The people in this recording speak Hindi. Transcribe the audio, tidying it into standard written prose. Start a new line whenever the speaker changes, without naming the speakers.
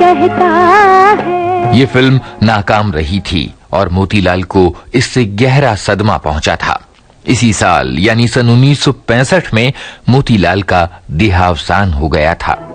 कहता है।
ये फिल्म नाकाम रही थी और मोतीलाल को इससे गहरा सदमा पहुंचा था। इसी साल यानी सन 1965 में मोतीलाल का देहावसान हो गया था।